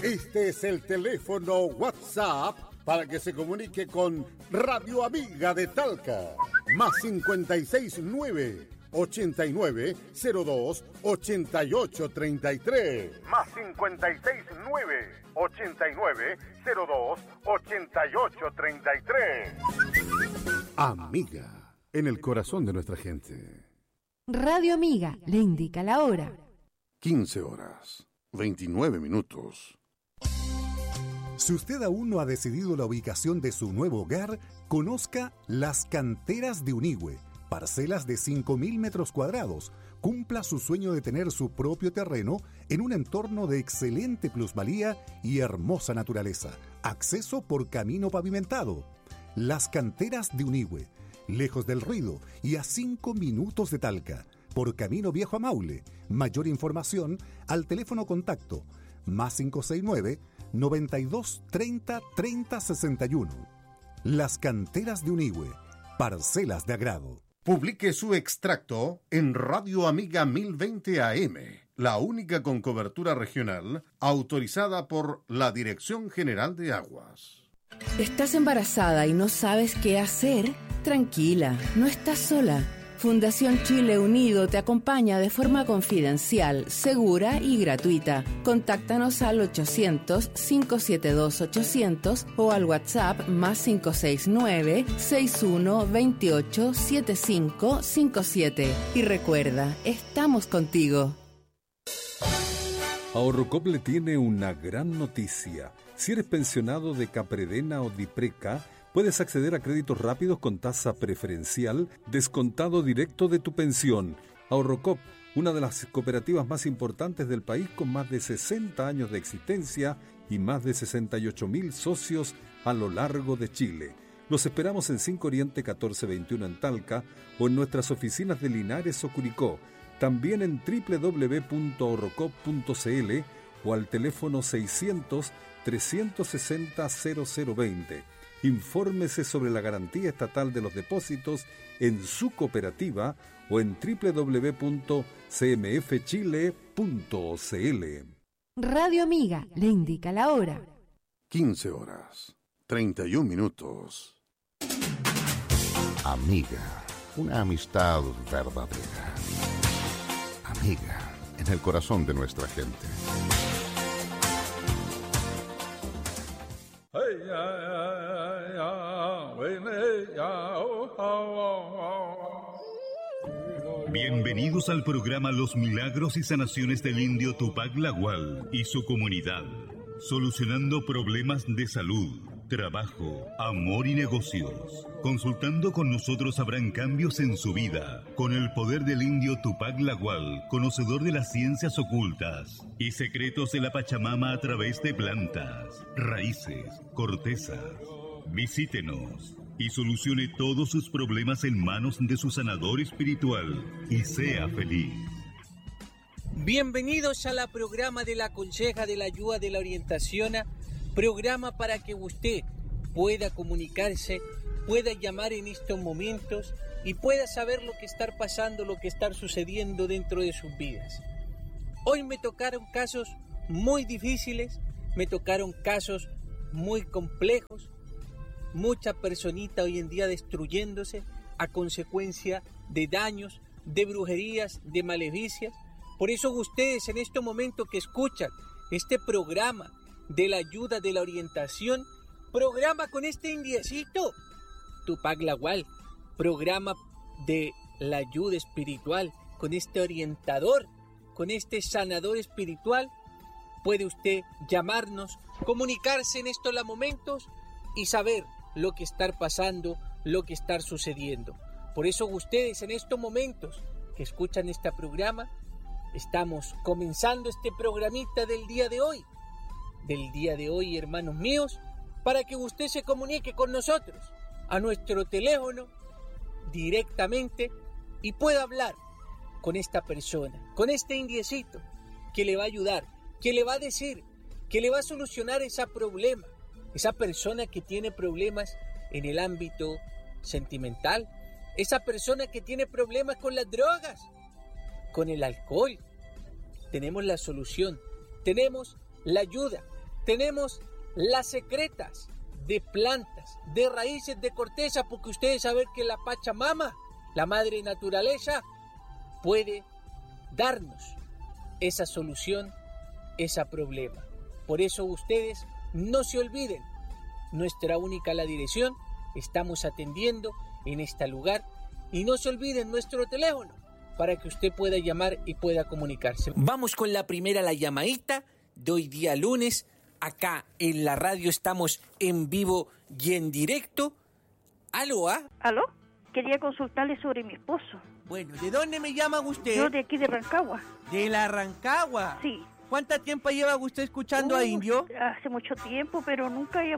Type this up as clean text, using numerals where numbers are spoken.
Este es el teléfono WhatsApp para que se comunique con Radio Amiga de Talca. Más 569 8902 8833. Más 569 8902 8833. Amiga, en el corazón de nuestra gente. Radio Amiga le indica la hora. 15 horas, 29 minutos. Si usted aún no ha decidido la ubicación de su nuevo hogar, conozca Las Canteras de Unigüe, parcelas de 5.000 metros cuadrados. Cumpla su sueño de tener su propio terreno en un entorno de excelente plusvalía y hermosa naturaleza. Acceso por camino pavimentado. Las Canteras de Unigüe, lejos del ruido y a 5 minutos de Talca, por Camino Viejo a Maule. Mayor información al teléfono contacto más 569 92 30 30 61. Las Canteras de Unigüe, parcelas de agrado. Publique su extracto en Radio Amiga 1020 AM, la única con cobertura regional autorizada por la Dirección General de Aguas. ¿Estás embarazada y no sabes qué hacer? Tranquila, no estás sola. Fundación Chile Unido te acompaña de forma confidencial, segura y gratuita. Contáctanos al 800-572-800 o al WhatsApp más 569-6128-7557. Y recuerda, estamos contigo. Ahorrocop le tiene una gran noticia. Si eres pensionado de Capredena o Dipreca, puedes acceder a créditos rápidos con tasa preferencial, descontado directo de tu pensión. Ahorrocop, una de las cooperativas más importantes del país con más de 60 años de existencia y más de 68.000 socios a lo largo de Chile. Los esperamos en 5 Oriente 1421 en Talca o en nuestras oficinas de Linares o Curicó. También en www.ahorrocop.cl o al teléfono 600-360-0020. Infórmese sobre la garantía estatal de los depósitos en su cooperativa o en www.cmfchile.cl. Radio Amiga le indica la hora. 15 horas, 31 minutos. Amiga, una amistad verdadera. Amiga, en el corazón de nuestra gente. Bienvenidos al programa Los Milagros y Sanaciones del Indio Tupac Lagual y su comunidad, solucionando problemas de salud, trabajo, amor y negocios. Consultando con nosotros habrán cambios en su vida, con el poder del indio Tupac Lagual, conocedor de las ciencias ocultas y secretos de la Pachamama a través de plantas, raíces, cortezas. Visítenos y solucione todos sus problemas en manos de su sanador espiritual y sea feliz. Bienvenidos a la programa de la Conseja de la Ayuda de la Orientación, programa para que usted pueda comunicarse, pueda llamar en estos momentos y pueda saber lo que está pasando, lo que está sucediendo dentro de sus vidas. Hoy me tocaron casos muy difíciles, me tocaron casos muy complejos, muchas personitas hoy en día destruyéndose a consecuencia de daños, de brujerías, de maleficias. Por eso ustedes en este momento que escuchan este programa de la ayuda de la orientación, programa con este indiecito, Tupac Lagual, programa de la ayuda espiritual, con este orientador, con este sanador espiritual, puede usted llamarnos, comunicarse en estos momentos y saber lo que está pasando, lo que está sucediendo. Por eso ustedes en estos momentos que escuchan este programa, estamos comenzando este programita del día de hoy, hermanos míos, para que usted se comunique con nosotros a nuestro teléfono directamente y pueda hablar con esta persona, con este indiecito que le va a ayudar, que le va a decir, que le va a solucionar ese problema, esa persona que tiene problemas en el ámbito sentimental, esa persona que tiene problemas con las drogas, con el alcohol. Tenemos la solución, tenemos la ayuda, Tenemos las secretas de plantas, de raíces, de corteza, porque ustedes saben que la Pachamama, la madre naturaleza, puede darnos esa solución, ese problema. Por eso ustedes no se olviden, nuestra única la dirección, estamos atendiendo en este lugar, y no se olviden nuestro teléfono para que usted pueda llamar y pueda comunicarse. Vamos con la primera, la llamadita de hoy día lunes. Acá en la radio estamos en vivo y en directo. ¿Aló? ¿Aló? Quería consultarle sobre mi esposo. Bueno, ¿de dónde me llama usted? Yo de aquí de Rancagua. ¿De la Rancagua? Sí. ¿Cuánto tiempo lleva usted escuchando a Indio? Hace mucho tiempo, pero nunca he